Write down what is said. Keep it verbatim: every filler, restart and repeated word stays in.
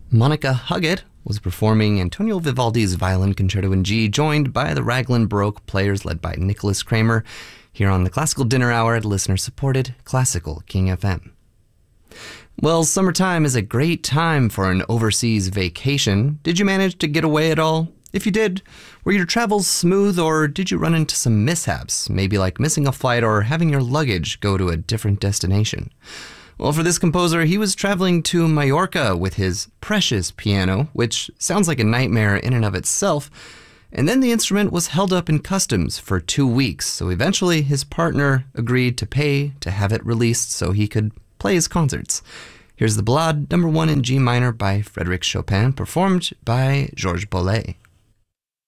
Monica Huggett was performing Antonio Vivaldi's Violin Concerto in G, joined by the Raglan Baroque players led by Nicholas Kramer, here on the Classical Dinner Hour at listener-supported Classical King F M. Well, summertime is a great time for an overseas vacation. Did you manage to get away at all? If you did, were your travels smooth, or did you run into some mishaps, maybe like missing a flight or having your luggage go to a different destination? Well, for this composer, he was traveling to Mallorca with his precious piano, which sounds like a nightmare in and of itself, and then the instrument was held up in customs for two weeks, so eventually his partner agreed to pay to have it released so he could play his concerts. Here's the Ballade number one in G minor by Frédéric Chopin, performed by Georges Boulez.